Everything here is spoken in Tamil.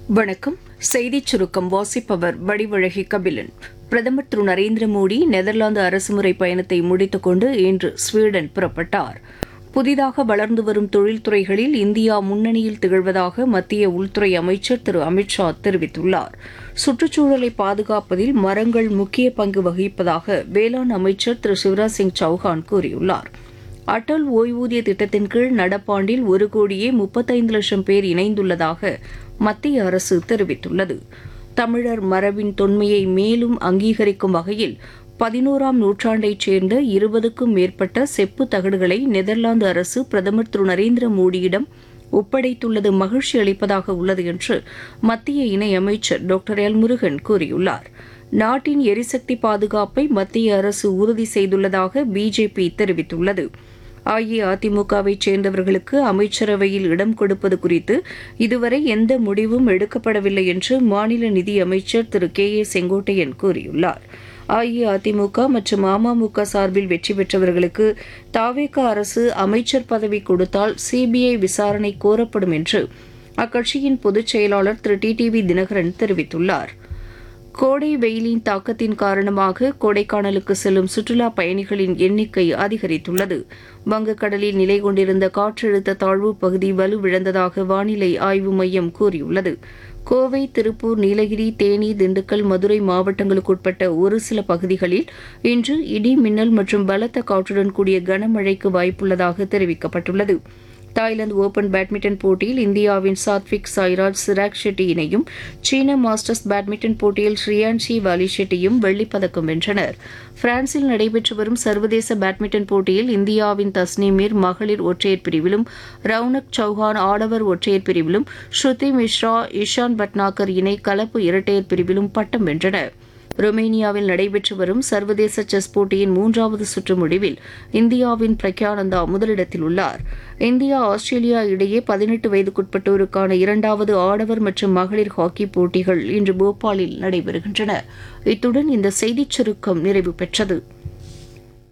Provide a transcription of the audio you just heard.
வணக்கம். செய்திச் சுருக்கம் வாசிப்பவர் வடிவழகி கபிலன். பிரதமர் திரு நரேந்திர மோடி நெதர்லாந்து அரசுமுறை பயணத்தை முடித்துக்கொண்டு இன்று ஸ்வீடன் புறப்பட்டார். புதிதாக வளர்ந்து வரும் தொழில்துறைகளில் இந்தியா முன்னணியில் திகழ்வதாக மத்திய உள்துறை அமைச்சர் திரு அமித்ஷா தெரிவித்துள்ளார். சுற்றுச்சூழலை பாதுகாப்பதில் மரங்கள் முக்கிய பங்கு வகிப்பதாக வேளாண் அமைச்சர் திரு சிவராஜ் சிங் சௌஹான் கூறியுள்ளார். அடல் ஓய்வூதிய திட்டத்தின் கீழ் நடப்பாண்டில் 1,35,00,000 பேர் இணைந்துள்ளதாக மத்திய அரசு தெரிவித்துள்ளது. தமிழர் மரபின் தொன்மையை மேலும் அங்கீகரிக்கும் வகையில் 11ஆம் நூற்றாண்டைச் சேர்ந்த 20க்கும் மேற்பட்ட செப்பு தகடுகளை நெதர்லாந்து அரசு பிரதமர் திரு நரேந்திர மோடியிடம் ஒப்படைத்துள்ளது மகிழ்ச்சி அளிப்பதாக உள்ளது என்று மத்திய இணையமைச்சர் டாக்டர் எல் முருகன் கூறியுள்ளார். நாட்டின் எரிசக்தி பாதுகாப்பை மத்திய அரசு உறுதி செய்துள்ளதாக பிஜேபி தெரிவித்துள்ளது. அஇஅதிமுகவைச் சேர்ந்தவர்களுக்கு அமைச்சரவையில் இடம் கொடுப்பது குறித்து இதுவரை எந்த முடிவும் எடுக்கப்படவில்லை என்று மாநில நிதி அமைச்சர் திரு கே ஏ செங்கோட்டையன் கூறியுள்ளார். அஇஅதிமுக மற்றும் அமமுக சார்பில் வெற்றி பெற்றவர்களுக்கு தவேக அரசு அமைச்சர் பதவி கொடுத்தால் சிபிஐ விசாரணை கோரப்படும் என்று அக்கட்சியின் பொதுச் செயலாளர் திரு டிடிவி தினகரன் தெரிவித்துள்ளார். கோடை வெயிலின் தாக்கத்தின் காரணமாக கொடைக்கானலுக்கு செல்லும் சுற்றுலா பயணிகளின் எண்ணிக்கை அதிகரித்துள்ளது. வங்கக்கடலில் நிலை கொண்டிருந்த காற்றழுத்த தாழ்வு பகுதி வலுவிழந்ததாக வானிலை ஆய்வு மையம் கூறியுள்ளது. கோவை, திருப்பூர், நீலகிரி, தேனி, திண்டுக்கல், மதுரை மாவட்டங்களுக்குட்பட்ட ஒரு சில பகுதிகளில் இன்று இடி, மின்னல் மற்றும் பலத்த காற்றுடன் கூடிய கனமழைக்கு வாய்ப்புள்ளதாக தெரிவிக்கப்பட்டுள்ளது. தாய்லாந்து ஓபன் பேட்மிண்டன் போட்டியில் இந்தியாவின் சாத்விக் சாய்ராஜ், சிராக் ஷெட்டி இணையும் சீன மாஸ்டர்ஸ் பேட்மிண்டன் போட்டியில் ஸ்ரீயான்ஷி வாலி ஷெட்டியும் வெள்ளிப்பதக்கம் வென்றனர். பிரான்சில் நடைபெற்று வரும் சர்வதேச பேட்மிண்டன் போட்டியில் இந்தியாவின் தஸ்னீமீர் மகளிர் ஒற்றையர் பிரிவிலும், ரவுனக் சௌஹான் ஆடவர் ஒற்றையர் பிரிவிலும், ஸ்ருதி மிஸ்ரா, இஷான் பட்னாகர் இணை கலப்பு இரட்டையர் பிரிவிலும் பட்டம் வென்றனர். ரொமேனியாவில் நடைபெற்று வரும் சர்வதேச செஸ் போட்டியின் 3வது சுற்று முடிவில் இந்தியாவின் பிரக்யானந்தா முதலிடத்தில் உள்ளார். இந்தியா, ஆஸ்திரேலியா இடையே 18 வயதுக்குட்பட்டோருக்கான 2வது ஆடவர் மற்றும் மகளிர் ஹாக்கி போட்டிகள் இன்று போபாலில் நடைபெறுகின்றன. இத்துடன் இந்த செய்திச் சுருக்கம் நிறைவு பெற்றது.